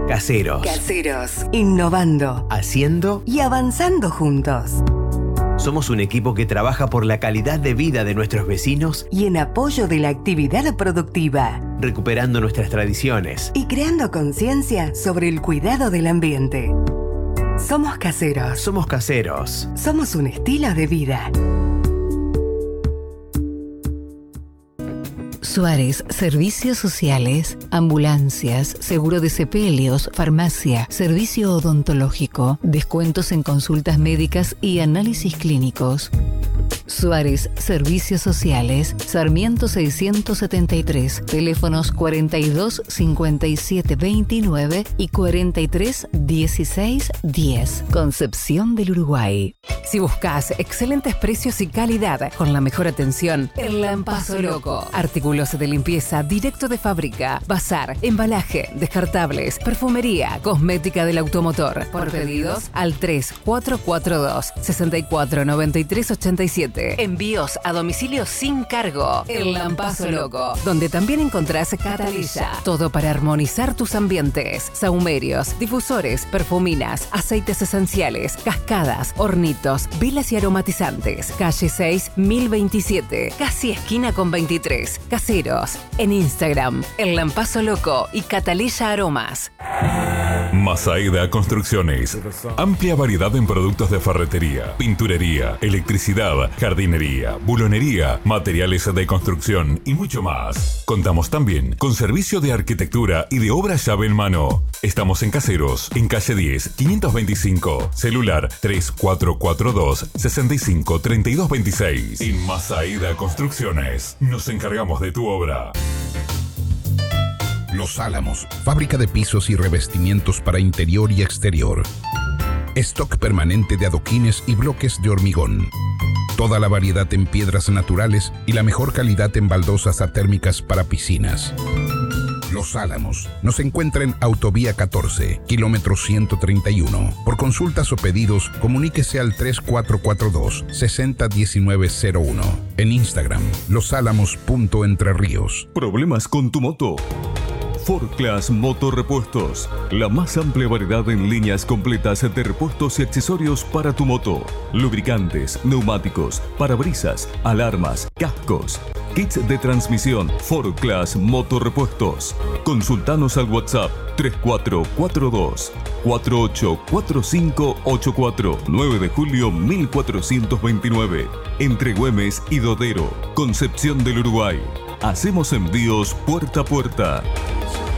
Caseros. Caseros. Innovando. Haciendo. Y avanzando juntos. Somos un equipo que trabaja por la calidad de vida de nuestros vecinos y en apoyo de la actividad productiva, recuperando nuestras tradiciones y creando conciencia sobre el cuidado del ambiente. Somos caseros. Somos caseros. Somos un estilo de vida. Suárez, servicios sociales, ambulancias, seguro de sepelios, farmacia, servicio odontológico, descuentos en consultas médicas y análisis clínicos. Suárez, servicios sociales, Sarmiento 673, teléfonos 42 57 29 y 43 16 10. Concepción del Uruguay. Si buscas excelentes precios y calidad con la mejor atención, El Lampazo Loco. Artículos de limpieza directo de fábrica, bazar, embalaje, descartables, perfumería, cosmética del automotor. Por pedidos al 3442 64 93 87. Envíos a domicilio sin cargo. El Lampazo Loco, donde también encontrás Catalilla. Todo para armonizar tus ambientes. Sahumerios, difusores, perfuminas, aceites esenciales, cascadas, hornitos, velas y aromatizantes. Calle 6, 1027. Casi esquina con 23. Caseros. En Instagram, El Lampazo Loco y Catalilla Aromas. Masaeda Construcciones. Amplia variedad en productos de ferretería, pinturería, electricidad, jardinería, bulonería, materiales de construcción y mucho más. Contamos también con servicio de arquitectura y de obra llave en mano. Estamos en Caseros, en calle 10, 525. Celular 3442 65 32 26. En Masaeda Construcciones nos encargamos de tu obra. Los Álamos, fábrica de pisos y revestimientos para interior y exterior. Stock permanente de adoquines y bloques de hormigón. Toda la variedad en piedras naturales y la mejor calidad en baldosas atérmicas para piscinas. Los Álamos nos encuentra en Autovía 14, kilómetro 131. Por consultas o pedidos, comuníquese al 3442 601901. En Instagram, losálamos.entrerríos. ¿Problemas con tu moto? Ford Class Motorrepuestos, la más amplia variedad en líneas completas de repuestos y accesorios para tu moto. Lubricantes, neumáticos, parabrisas, alarmas, cascos, kits de transmisión. Ford Class Motorrepuestos. Consultanos al WhatsApp 3442 484584, 9 de julio 1429. Entre Güemes y Dodero, Concepción del Uruguay. Hacemos envíos puerta a puerta.